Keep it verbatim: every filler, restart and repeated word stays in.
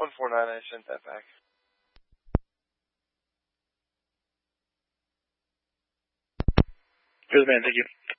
one four nine, I sent that back. Good man, thank you.